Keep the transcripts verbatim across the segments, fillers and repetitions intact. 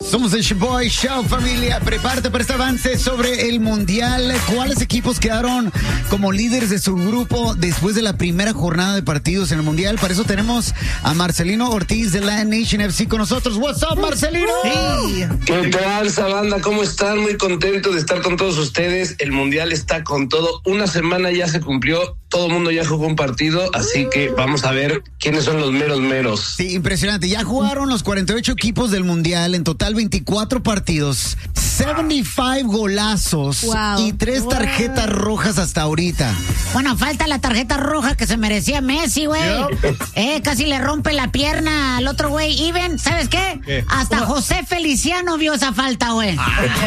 Somos el Boy Show, familia. Prepárate para este avance sobre el Mundial. ¿Cuáles equipos quedaron como líderes de su grupo después de la primera jornada de partidos en el Mundial? Para eso tenemos a Marcelino Ortiz de Lion Nation F C con nosotros. What's up, Marcelino? Sí. ¿Qué tal, Sabanda? ¿Cómo están? Muy contento de estar con todos ustedes. El Mundial está con todo. Una semana ya se cumplió. Todo el mundo ya jugó un partido, así que vamos a ver quiénes son los meros meros. Sí, impresionante. Ya jugaron los cuarenta y ocho equipos del Mundial, en total veinticuatro partidos, setenta y cinco golazos wow. y tres tarjetas wow. rojas hasta ahorita. Bueno, falta la tarjeta roja que se merecía Messi, güey. Yep. Eh, casi le rompe la pierna al otro güey. Y ven, ¿sabes qué? ¿Qué? Hasta José Feliciano vio esa falta, güey.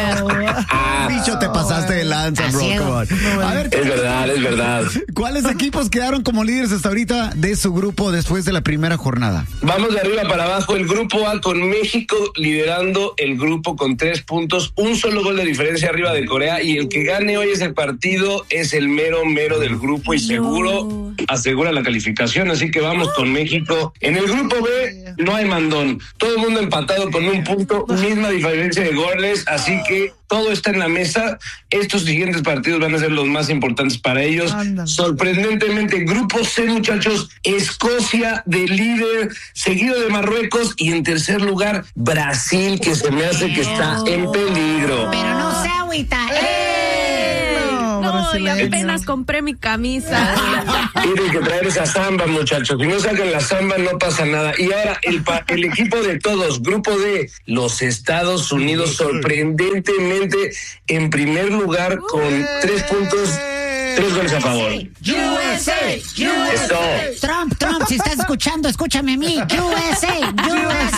Bicho, te pasaste de lanza, bro. No, a ver, es verdad, es verdad. ¿Cuáles equipos quedaron como líderes hasta ahorita de su grupo después de la primera jornada? Vamos de arriba para abajo. El grupo A con México liderando el grupo con tres puntos, un solo gol de diferencia arriba de Corea, y el que gane hoy ese partido es el mero mero del grupo y seguro no. asegura la calificación, así que vamos con México. En el grupo B no hay mandón, todo el mundo empatado con un punto, misma diferencia de goles, así que todo está en la mesa. Estos siguientes partidos van a ser los más importantes para ellos. Anda. Sorprendentemente, grupo C, muchachos, Escocia de líder, seguido de Marruecos, y en tercer lugar, Brasil, que se me hace que está en peligro. Pero no se agüita. ¡Eh! No, no, y apenas compré mi camisa. Tienen que traer esa samba, muchachos. Si no sacan la samba, no pasa nada. Y ahora, el, pa- el equipo de todos, grupo D, los Estados Unidos, sorprendentemente en primer lugar con tres puntos. Tres goles a favor. U S A, U S A. Trump, Trump, si estás escuchando, escúchame a mí. U S A, U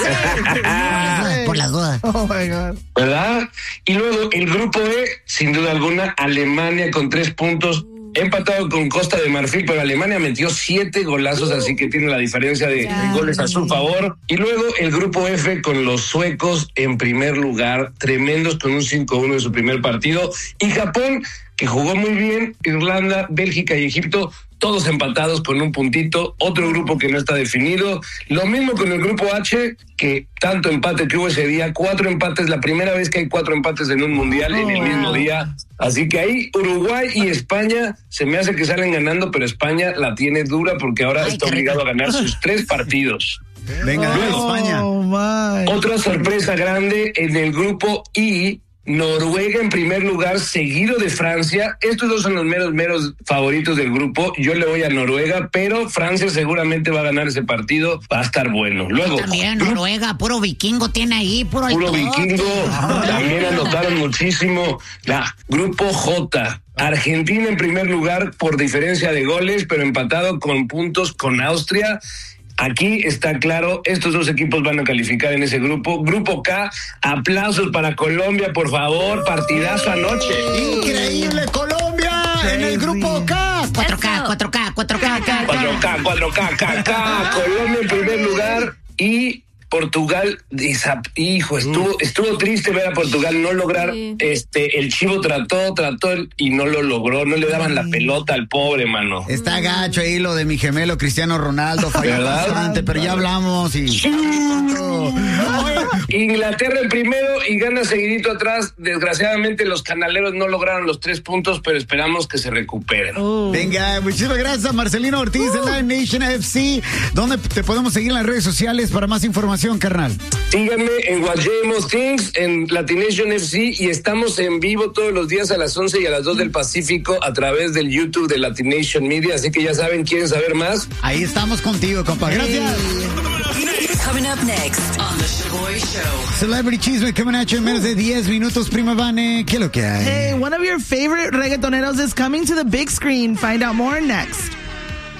S A. Por las dudas. Oh my God. ¿Verdad? Y luego el grupo E, sin duda alguna, Alemania con tres puntos. Empatado con Costa de Marfil, pero Alemania metió siete golazos, así que tiene la diferencia de yeah. goles a su favor. Y luego el grupo F con los suecos en primer lugar, tremendos con un cinco uno en su primer partido. Y Japón, que jugó muy bien, Irlanda, Bélgica y Egipto, todos empatados con un puntito. Otro grupo que no está definido. Lo mismo con el grupo H, que tanto empate que hubo ese día, cuatro empates, la primera vez que hay cuatro empates en un mundial en el mismo día. Así que ahí Uruguay y España se me hace que salen ganando, pero España la tiene dura porque ahora Ay, está obligado a ganar sus tres partidos. Venga, luego, España. Oh, otra sorpresa grande en el grupo I. Noruega en primer lugar, seguido de Francia. Estos dos son los meros, meros favoritos del grupo. Yo le voy a Noruega, pero Francia seguramente va a ganar ese partido. Va a estar bueno. Luego, también Noruega, puro vikingo tiene ahí, puro Puro vikingo. También anotaron muchísimo. La grupo J. Argentina en primer lugar por diferencia de goles, pero empatado con puntos con Austria. Aquí está claro, estos dos equipos van a calificar en ese grupo. Grupo K, aplausos para Colombia, por favor, partidazo anoche. Increíble, Colombia en el grupo K. cuatro K, cuatro K, cuatro K, cuatro K, cuatro K, K, K. Colombia en primer lugar y Portugal, hijo, estuvo, estuvo triste ver a Portugal no lograr, sí. este, el Chivo trató, trató y no lo logró, no le daban la pelota al pobre, mano. Está gacho ahí lo de mi gemelo Cristiano Ronaldo, falló bastante, pero ya hablamos y... Inglaterra en primero y gana seguidito atrás. Desgraciadamente los canaleros no lograron los tres puntos, pero esperamos que se recuperen. Uh. Venga, muchísimas gracias, Marcelino Ortiz uh. de Lion Nation F C. ¿Dónde te podemos seguir en las redes sociales para más información, carnal? Síganme en Guayemos Things, en Latination F C, y estamos en vivo todos los días a las once y a las dos del Pacífico a través del YouTube de Latination Media, así que ya saben, ¿quieren saber más? Ahí estamos contigo, compa. Gracias. Coming up next on the Shaboy Show. Celebrity Chisme coming at you en menos de diez minutos, prima Vane. ¿Qué es lo que hay? Hey, one of your favorite reggaetoneros is coming to the big screen. Find out more next.